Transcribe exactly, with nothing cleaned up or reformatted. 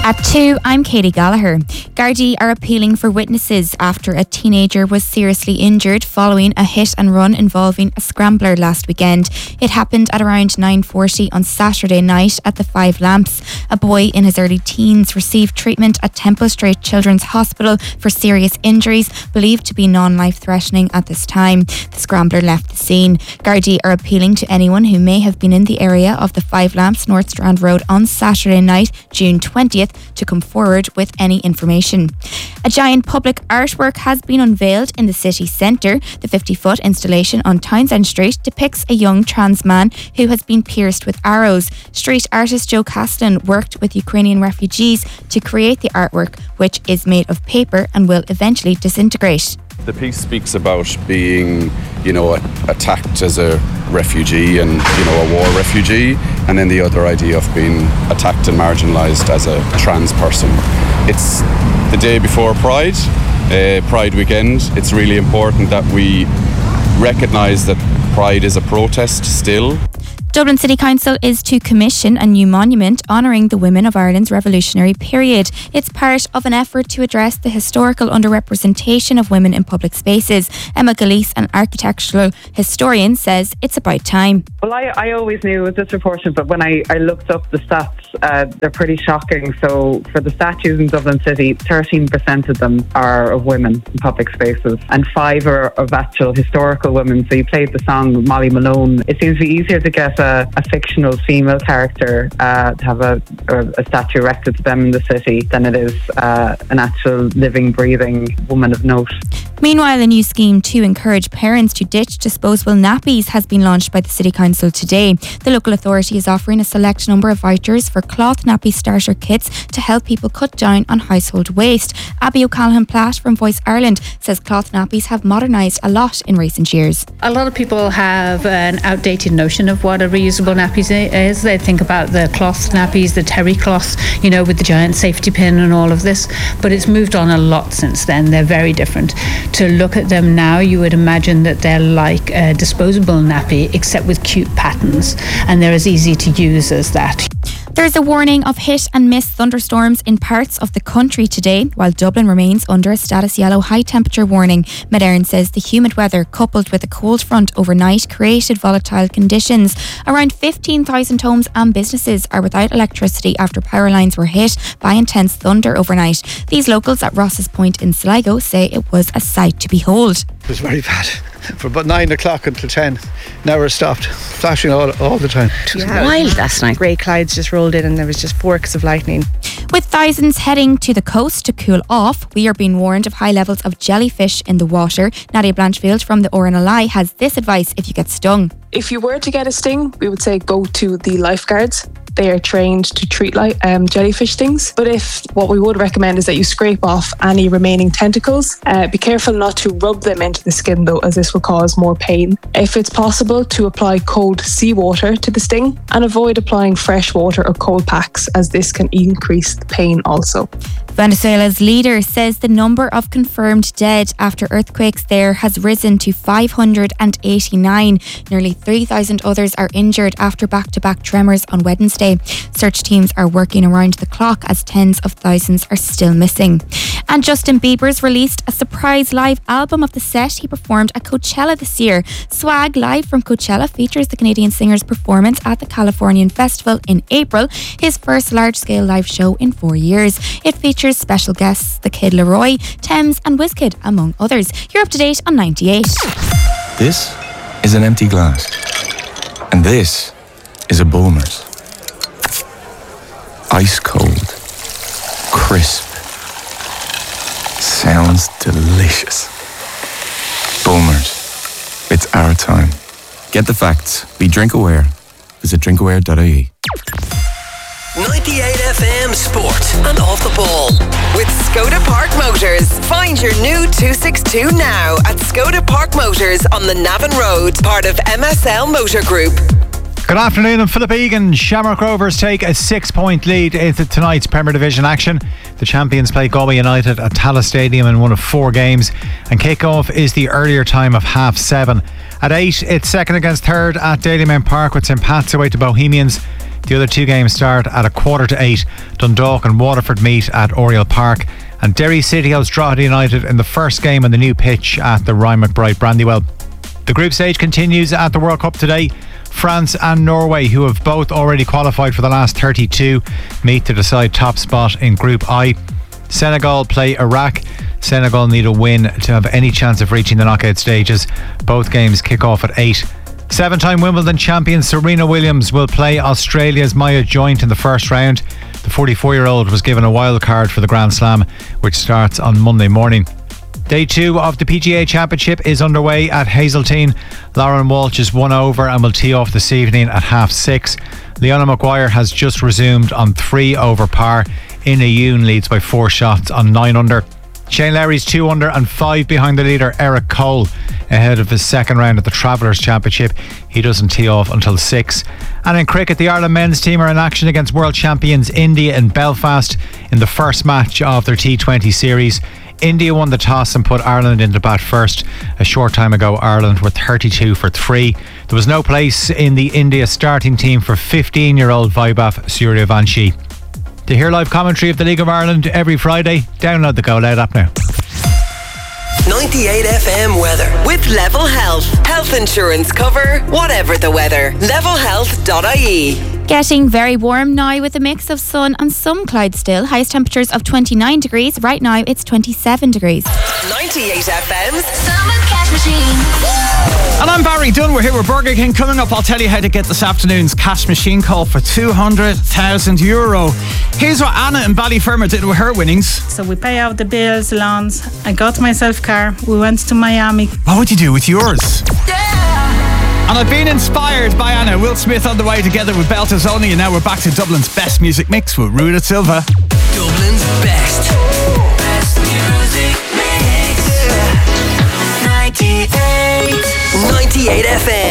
At two, I'm Katie Gallagher. Gardaí are appealing for witnesses after a teenager was seriously injured following a hit and run involving a scrambler last weekend. It happened at around nine forty on Saturday night at the Five Lamps. A boy in his early teens received treatment at Temple Street Children's Hospital for serious injuries, believed to be non-life-threatening at this time. The scrambler left the scene. Gardaí are appealing to anyone who may have been in the area of the Five Lamps North Strand Road on Saturday night, June twentieth, to come forward with any information. A giant public artwork has been unveiled in the city centre. The fifty-foot installation on Townsend Street depicts a young trans man who has been pierced with arrows. Street artist Joe Caston worked with Ukrainian refugees to create the artwork, which is made of paper and will eventually disintegrate. The piece speaks about being, you know, attacked as a refugee and, you know, a war refugee, and then the other idea of being attacked and marginalised as a trans person. It's the day before Pride, uh, Pride weekend. It's really important that we recognise that Pride is a protest still. Dublin City Council is to commission a new monument honouring the women of Ireland's revolutionary period. It's part of an effort to address the historical underrepresentation of women in public spaces. Emma Galeese, an architectural historian, says it's about time. Well, I, I always knew it was disproportionate, but when I, I looked up the stats, uh, they're pretty shocking. So for the statues in Dublin City, thirteen percent of them are of women in public spaces, and five are of actual historical women. So you played the song Molly Malone. It seems to be easier to get a, a fictional female character uh, to have a, a, a statue erected to them in the city than it is uh, an actual living, breathing woman of note. Meanwhile, a new scheme to encourage parents to ditch disposable nappies has been launched by the City Council today. The local authority is offering a select number of vouchers for cloth nappy starter kits to help people cut down on household waste. Abby O'Callaghan-Platt from Voice Ireland says cloth nappies have modernised a lot in recent years. A lot of people have an outdated notion of what a reusable nappy is. They think about the cloth nappies, the terry cloths, you know, with the giant safety pin and all of this. But it's moved on a lot since then. They're very different. To look at them now, you would imagine that they're like a disposable nappy, except with cute patterns, and they're as easy to use as that. There's a warning of hit and miss thunderstorms in parts of the country today, while Dublin remains under a status yellow high temperature warning. Met Éireann says the humid weather coupled with a cold front overnight created volatile conditions. Around fifteen thousand homes and businesses are without electricity after power lines were hit by intense thunder overnight. These locals at Ross's Point in Sligo say it was a sight to behold. It was very bad. For about nine o'clock until ten, never stopped, flashing all, all the time. It was yeah. wild last night. Grey clouds just rolled in and there was just forks of lightning. With thousands heading to the coast to cool off, we are being warned of high levels of jellyfish in the water. Nadia Blanchfield from the O R N L I has this advice if you get stung. If you were to get a sting, we would say go to the lifeguards. They are trained to treat like um, jellyfish stings. But if what we would recommend is that you scrape off any remaining tentacles, uh, be careful not to rub them into the skin though, as this will cause more pain. If it's possible, to apply cold seawater to the sting and avoid applying fresh water or cold packs, as this can increase the pain also. Venezuela's leader says the number of confirmed dead after earthquakes there has risen to five hundred eighty-nine. Nearly three thousand others are injured after back-to-back tremors on Wednesday. Search teams are working around the clock as tens of thousands are still missing. And Justin Bieber's released a surprise live album of the set he performed at Coachella this year. Swag Live from Coachella features the Canadian singer's performance at the Californian Festival in April, his first large-scale live show in four years. It features special guests The Kid Laroi, Thames and Wizkid, among others. You're up to date on ninety-eight. This is an empty glass. And this is a Bulmers. Ice cold. Crisp. Sounds delicious. Bulmers. It's our time. Get the facts. Be drink aware. Visit drink aware dot I E. ninety-eight F M Sport and Off the Ball with Skoda Park Motors. Find your new two sixty-two now at Skoda Park Motors on the Navan Road, part of M S L Motor Group. Good afternoon, I'm Philip Egan. Shamrock Rovers take a six-point lead into tonight's Premier Division action. The champions play Galway United at Tallaght Stadium in one of four games, and kick-off is the earlier time of half seven. At eight, it's second against third at Dalymount Park with Saint Pat's away to Bohemians. The other two games start at a quarter to eight. Dundalk and Waterford meet at Oriel Park, and Derry City host Drogheda United in the first game on the new pitch at the Ryan McBride Brandywell. The group stage continues at the World Cup today. France and Norway, who have both already qualified for the last thirty-two, meet to decide top spot in Group I. Senegal play Iraq. Senegal need a win to have any chance of reaching the knockout stages. Both games kick off at eight. Seven-time Wimbledon champion Serena Williams will play Australia's Maya Joint in the first round. The forty-four-year-old was given a wild card for the Grand Slam, which starts on Monday morning. Day two of the P G A Championship is underway at Hazeltine. Lauren Walsh is one over and will tee off this evening at half six. Leona Maguire has just resumed on three over par. Ina Yoon leads by four shots on nine under. Shane Lowry's two under and five behind the leader Eric Cole ahead of his second round at the Travellers Championship. He doesn't tee off until six. And in cricket, the Ireland men's team are in action against world champions India in Belfast in the first match of their T twenty series. India won the toss and put Ireland into bat first. A short time ago, Ireland were thirty-two for three. There was no place in the India starting team for fifteen-year-old Vaibhav Suryavanshi. To hear live commentary of the League of Ireland every Friday, download the Go Loud app now. ninety-eight F M weather with Level Health. Health insurance cover, whatever the weather. level health dot I E. Getting very warm now with a mix of sun and some clouds still. Highest temperatures of twenty-nine degrees. Right now it's twenty-seven degrees. ninety-eight F M's Summer Cash Machine. And I'm Barry Dunn. We're here with Burger King. Coming up, I'll tell you how to get this afternoon's cash machine call for two hundred thousand euro. Here's what Anna in Ballyfermot did with her winnings. So we pay out the bills, loans. I got myself a car. We went to Miami. What would you do with yours? And I've been inspired by Anna. Will Smith on the way together with Belters Only. And now we're back to Dublin's best music mix with Ruda Silva. Dublin's best. Best music mix. ninety-eight. ninety-eight F M.